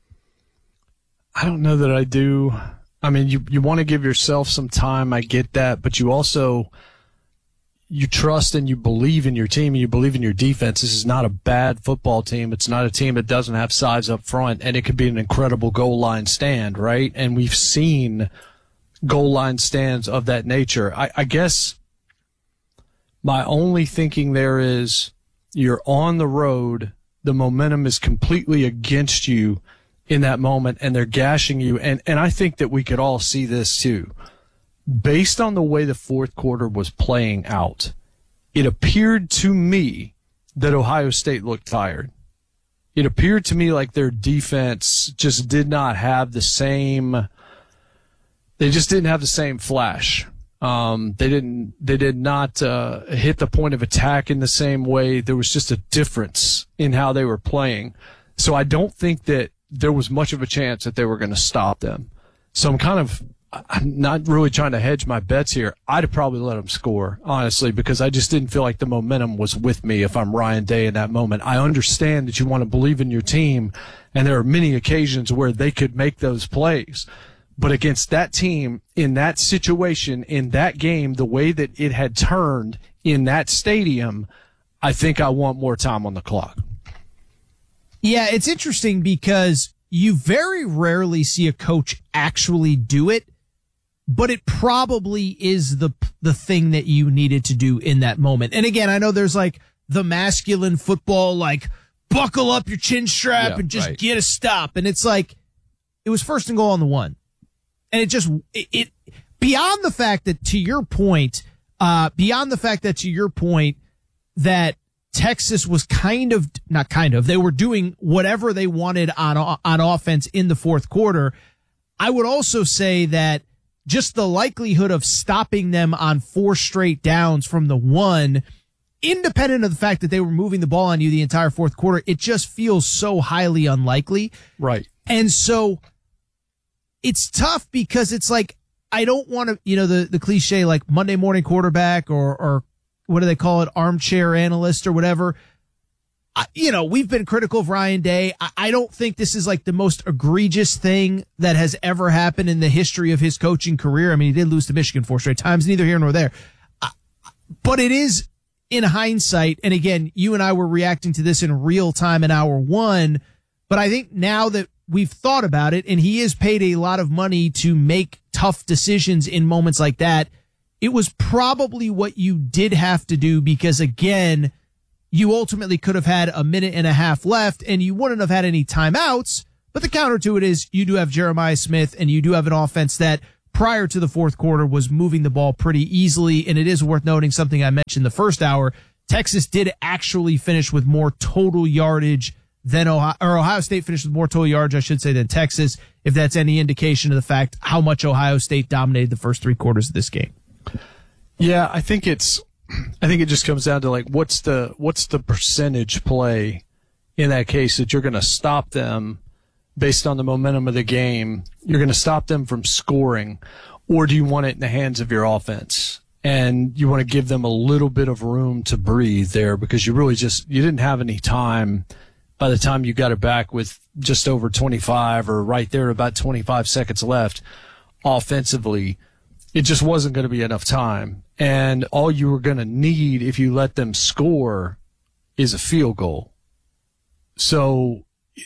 I don't know that I do. I mean, you you want to give yourself some time. I get that, but you also you trust and you believe in your team and you believe in your defense. This is not a bad football team. It's not a team that doesn't have size up front, and it could be an incredible goal line stand, right? And we've seen goal line stands of that nature. I, I guess my only thinking there is you're on the road. The momentum is completely against you in that moment, and they're gashing you. And, and I think that we could all see this too. Based on the way the fourth quarter was playing out, it appeared to me that Ohio State looked tired. It appeared to me like their defense just did not have the same, they just didn't have the same flash. Um, they didn't, they did not, uh, hit the point of attack in the same way. There was just a difference in how they were playing. So I don't think that there was much of a chance that they were going to stop them. So I'm kind of, I'm not really trying to hedge my bets here. I'd have probably let them score, honestly, because I just didn't feel like the momentum was with me if I'm Ryan Day in that moment. I understand that you want to believe in your team, and there are many occasions where they could make those plays. But against that team, in that situation, in that game, the way that it had turned in that stadium, I think I want more time on the clock. Yeah, it's interesting because you very rarely see a coach actually do it, but it probably is the the thing that you needed to do in that moment. And again, I know there's like the masculine football, like buckle up your chin strap yeah, and just right. get a stop. And it's like, it was first and goal on the one. And it just, it, it beyond the fact that to your point, uh, beyond the fact that to your point that Texas was kind of, not kind of, they were doing whatever they wanted on, on offense in the fourth quarter. I would also say that just the likelihood of stopping them on four straight downs from the one, independent of the fact that they were moving the ball on you the entire fourth quarter, it just feels so highly unlikely. Right. And so it's tough because it's like, I don't want to, you know, the, the cliche like Monday morning quarterback or, or what do they call it? Armchair analyst or whatever. I, you know, we've been critical of Ryan Day. I, I don't think this is like the most egregious thing that has ever happened in the history of his coaching career. I mean, he did lose to Michigan four straight times, neither here nor there. Uh, but it is in hindsight. And again, you and I were reacting to this in real time in hour one. But I think now that we've thought about it, and he is paid a lot of money to make tough decisions in moments like that, it was probably what you did have to do because, again, you ultimately could have had a minute and a half left and you wouldn't have had any timeouts. But the counter to it is you do have Jeremiah Smith and you do have an offense that prior to the fourth quarter was moving the ball pretty easily. And it is worth noting something I mentioned the first hour. Texas did actually finish with more total yardage than Ohio, or Ohio State finished with more total yardage, I should say, than Texas, if that's any indication of the fact how much Ohio State dominated the first three quarters of this game. Yeah, I think it's, I think it just comes down to like, what's the, what's the percentage play in that case that you're going to stop them based on the momentum of the game? You're going to stop them from scoring, or do you want it in the hands of your offense? And you want to give them a little bit of room to breathe there because you really just, you didn't have any time by the time you got it back with just over twenty-five or right there about twenty-five seconds left offensively. It just wasn't going to be enough time. And all you were going to need if you let them score is a field goal. So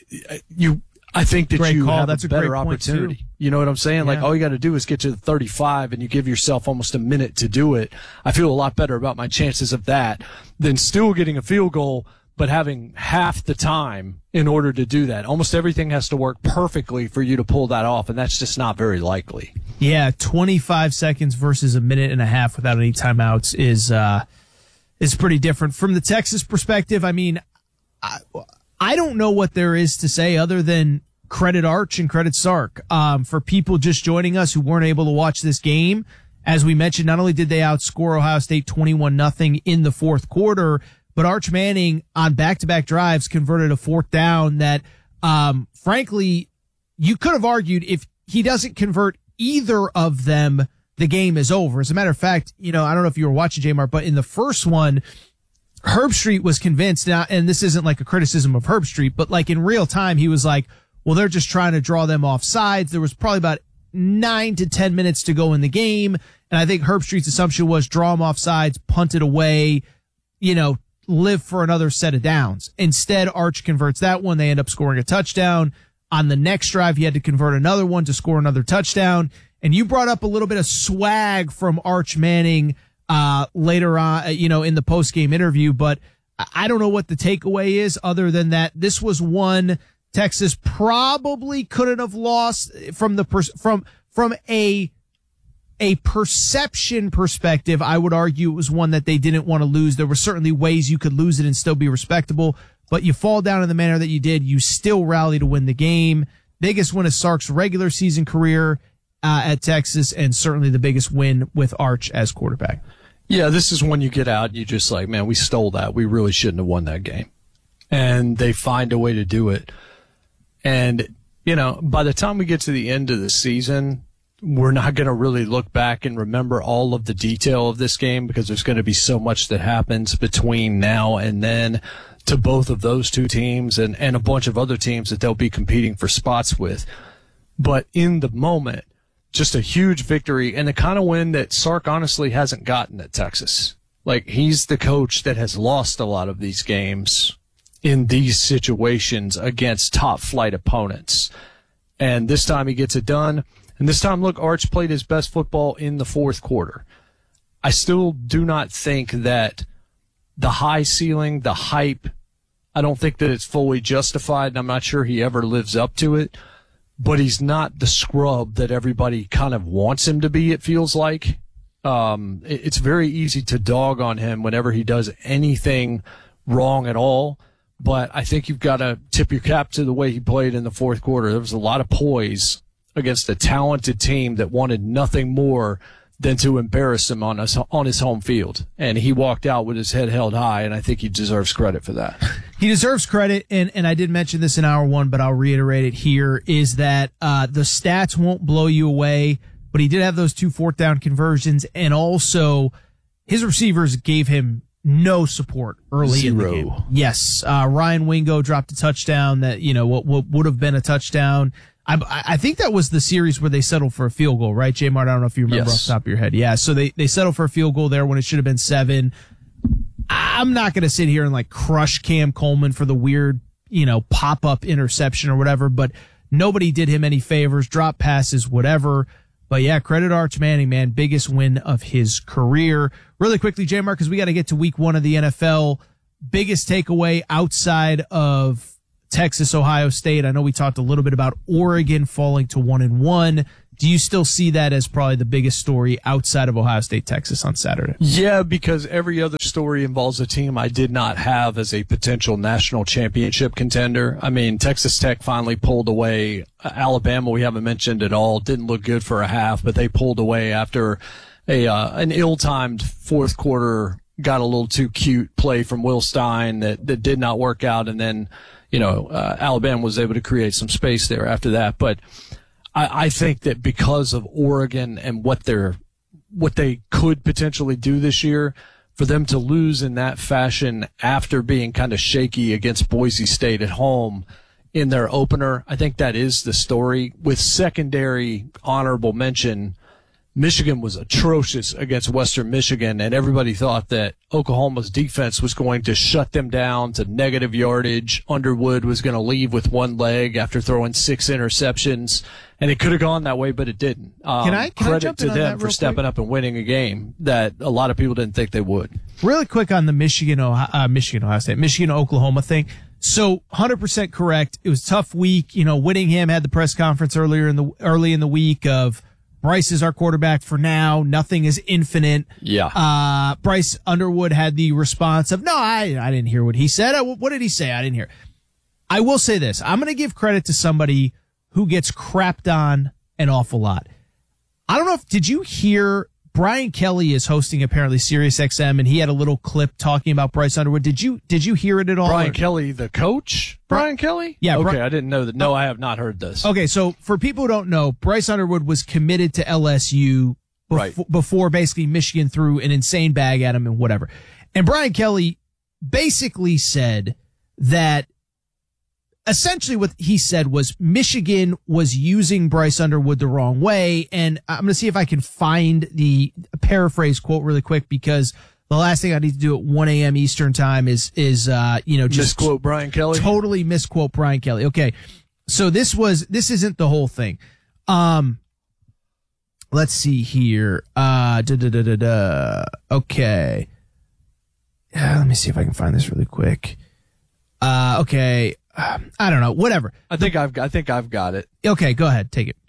you, I think that great you call. have That's a a better great point, opportunity. too. You know what I'm saying? Yeah. Like all you got to do is get to the thirty-five and you give yourself almost a minute to do it. I feel a lot better about my chances of that than still getting a field goal, but having half the time in order to do that. Almost everything has to work perfectly for you to pull that off, and that's just not very likely. Yeah, twenty-five seconds versus a minute and a half without any timeouts is uh, is pretty different. From the Texas perspective, I mean, I, I don't know what there is to say other than credit Arch and credit Sark. Um, for people just joining us who weren't able to watch this game, as we mentioned, not only did they outscore Ohio State twenty-one nothing in the fourth quarter, but Arch Manning on back-to-back drives converted a fourth down that, um, frankly, you could have argued if he doesn't convert either of them, the game is over. As a matter of fact, you know, I don't know if you were watching, J-Mart, but in the first one, Herbstreit was convinced now, and this isn't like a criticism of Herbstreit, but like in real time, he was like, well, they're just trying to draw them off sides. There was probably about nine to ten minutes to go in the game. And I think Herbstreit's assumption was draw them off sides, punt it away, you know, live for another set of downs. Instead, Arch converts that one. They end up scoring a touchdown. On the next drive, he had to convert another one to score another touchdown. And you brought up a little bit of swag from Arch Manning uh later on, you know, in the post-game interview, but I don't know what the takeaway is other than that this was one Texas probably couldn't have lost from the pers- from from a a perception perspective. I would argue it was one that they didn't want to lose. There were certainly ways you could lose it and still be respectable, but you fall down in the manner that you did. You still rally to win the game. Biggest win of Sark's regular season career uh, at Texas, and certainly the biggest win with Arch as quarterback. Yeah, this is when you get out and you just like, man, we stole that. We really shouldn't have won that game. And they find a way to do it. And, you know, by the time we get to the end of the season, we're not going to really look back and remember all of the detail of this game because there's going to be so much that happens between now and then to both of those two teams and, and a bunch of other teams that they'll be competing for spots with. But in the moment, just a huge victory and the kind of win that Sark honestly hasn't gotten at Texas. Like, he's the coach that has lost a lot of these games in these situations against top flight opponents. And this time he gets it done. And this time, look, Arch played his best football in the fourth quarter. I still do not think that the high ceiling, the hype, I don't think that it's fully justified, and I'm not sure he ever lives up to it. But he's not the scrub that everybody kind of wants him to be, it feels like. Um, it's very easy to dog on him whenever he does anything wrong at all. But I think you've got to tip your cap to the way he played in the fourth quarter. There was a lot of poise against a talented team that wanted nothing more than to embarrass him on us on his home field. And he walked out with his head held high, and I think he deserves credit for that. He deserves credit, and, and I did mention this in hour one, but I'll reiterate it here, is that uh the stats won't blow you away, but he did have those two fourth down conversions, and also his receivers gave him no support early Zero. in the game. Yes, uh Ryan Wingo dropped a touchdown that, you know, what, what would have been a touchdown. I, I think that was the series where they settled for a field goal, right, J-Mart? I don't know if you remember yes. off the top of your head. Yeah, so they, they settled for a field goal there when it should have been seven. I'm not going to sit here and like crush Cam Coleman for the weird, you know, pop-up interception or whatever, but nobody did him any favors, drop passes, whatever. But yeah, credit Arch Manning, man. Biggest win of his career. Really quickly, J-Mark, because we got to get to week one of the N F L. Biggest takeaway outside of Texas, Ohio State. I know we talked a little bit about Oregon falling to one and one. Do you still see that as probably the biggest story outside of Ohio State, Texas on Saturday? Yeah, because every other story involves a team I did not have as a potential national championship contender. I mean, Texas Tech finally pulled away. Alabama, we haven't mentioned at all. Didn't look good for a half, but they pulled away after a uh, an ill-timed fourth quarter, got a little too cute play from Will Stein that, that did not work out. And then, you know, uh, Alabama was able to create some space there after that. But I think that because of Oregon and what they're, what they could potentially do this year, for them to lose in that fashion after being kind of shaky against Boise State at home in their opener, I think that is the story. With secondary honorable mention, Michigan was atrocious against Western Michigan, and everybody thought that Oklahoma's defense was going to shut them down to negative yardage. Underwood was going to leave with one leg after throwing six interceptions, and it could have gone that way, but it didn't. Um, can I, can credit I jump to in on them that for real stepping quick? up and winning a game that a lot of people didn't think they would. Really quick on the Michigan, uh, Michigan, Ohio State, Michigan, Oklahoma thing. So one hundred percent correct. It was a tough week. You know, Whittingham had the press conference earlier in the, early in the week of Bryce is our quarterback for now. Nothing is infinite. Yeah. Uh, Bryce Underwood had the response of, no, I, I didn't hear what he said. I, what did he say? I didn't hear. I will say this. I'm going to give credit to somebody who gets crapped on an awful lot. I don't know if, did you hear Brian Kelly is hosting apparently Sirius X M, and he had a little clip talking about Bryce Underwood. Did you did you hear it at all? Brian or? Kelly, the coach? Brian Kelly? Yeah. Okay, Bri- I didn't know that. No, I have not heard this. Okay, so for people who don't know, Bryce Underwood was committed to L S U bef- Right. before basically Michigan threw an insane bag at him and whatever. And Brian Kelly basically said that essentially what he said was Michigan was using Bryce Underwood the wrong way. And I'm going to see if I can find the paraphrase quote really quick, because the last thing I need to do at one a.m. Eastern time is, is, uh, you know, just misquote Brian Kelly. Totally misquote Brian Kelly. Okay. So this was, this isn't the whole thing. Um, let's see here. Uh, da, da, da, da, da. Okay. Uh, let me see if I can find this really quick. Uh, okay. I don't know. Whatever. I think I've got, I think I've got it. Okay, go ahead. Take it.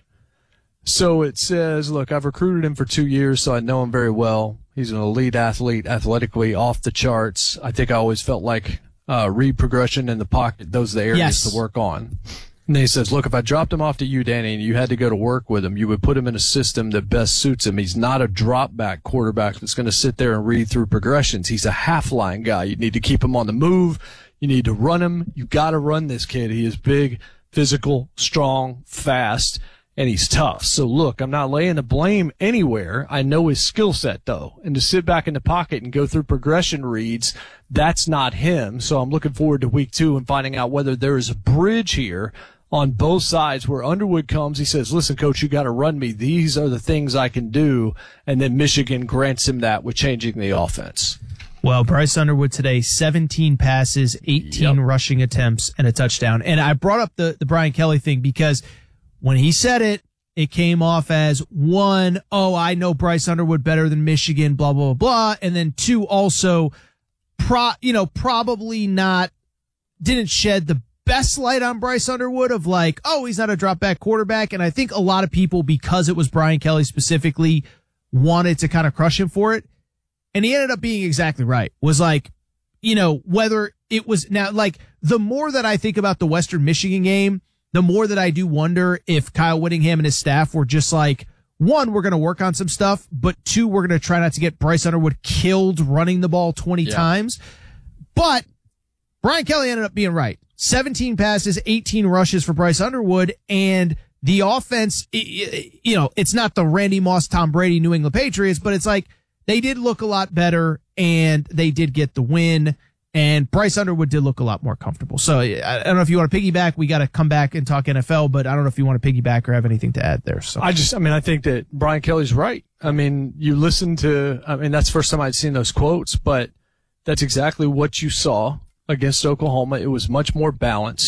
So it says, look, I've recruited him for two years, so I know him very well. He's an elite athlete, athletically off the charts. I think I always felt like uh, read progression in the pocket. Those are the areas Yes. to work on. And then he says, look, if I dropped him off to you, Danny, and you had to go to work with him, you would put him in a system that best suits him. He's not a drop back quarterback that's going to sit there and read through progressions. He's a half line guy. You need to keep him on the move. You need to run him. You got to run this kid. He is big, physical, strong, fast, and he's tough. So look, I'm not laying the blame anywhere. I know his skill set though. And to sit back in the pocket and go through progression reads, that's not him. So I'm looking forward to week two and finding out whether there is a bridge here on both sides where Underwood comes. He says, listen, coach, you got to run me. These are the things I can do. And then Michigan grants him that with changing the offense. Well, Bryce Underwood today, seventeen passes, eighteen Yep. rushing attempts, and a touchdown. And I brought up the, the Brian Kelly thing because when he said it, it came off as one, oh, I know Bryce Underwood better than Michigan, blah, blah, blah, blah. And then two, also, pro, you know, probably not, didn't shed the best light on Bryce Underwood of like, oh, he's not a drop back quarterback. And I think a lot of people, because it was Brian Kelly specifically, wanted to kind of crush him for it. And he ended up being exactly right. Was like, you know, whether it was now, like, the more that I think about the Western Michigan game, the more that I do wonder if Kyle Whittingham and his staff were just like, one, we're going to work on some stuff, but two, we're going to try not to get Bryce Underwood killed running the ball twenty Yeah. times. But Brian Kelly ended up being right. seventeen passes, eighteen rushes for Bryce Underwood, and the offense, you know, it's not the Randy Moss, Tom Brady, New England Patriots, but it's like, they did look a lot better, and they did get the win, and Bryce Underwood did look a lot more comfortable. So I don't know if you want to piggyback. We got to come back and talk N F L, but I don't know if you want to piggyback or have anything to add there. So I just, I mean, I think that Brian Kelly's right. I mean, you listen to, I mean, that's the first time I'd seen those quotes, but that's exactly what you saw against Oklahoma. It was much more balanced.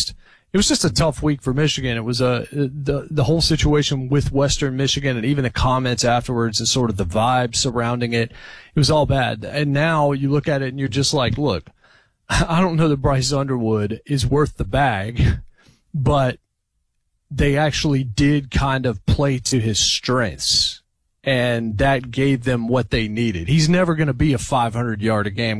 it was just a tough week for Michigan. It was a the the whole situation with Western Michigan and even the comments afterwards and sort of the vibe surrounding it. It was all bad. And now you look at it and you're just like, look, I don't know that Bryce Underwood is worth the bag, but they actually did kind of play to his strengths, and that gave them what they needed. He's never going to be a five hundred yard a game